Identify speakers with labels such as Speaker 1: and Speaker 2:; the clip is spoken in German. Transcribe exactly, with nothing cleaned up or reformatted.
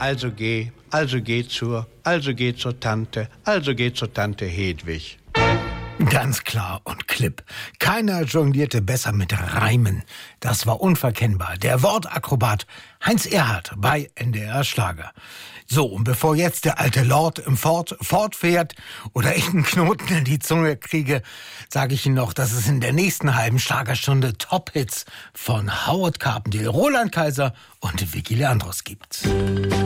Speaker 1: Also geh, also geh zur, also geh zur Tante, also geh zur Tante Hedwig.
Speaker 2: Ganz klar und klipp. Keiner jonglierte besser mit Reimen. Das war unverkennbar. Der Wortakrobat Heinz Erhardt bei N D R Schlager. So, und bevor jetzt der alte Lord im Ford fortfährt oder ich einen Knoten in die Zunge kriege, sage ich Ihnen noch, dass es in der nächsten halben Schlagerstunde Top-Hits von Howard Carpendale, Roland Kaiser und Vicky Leandros gibt.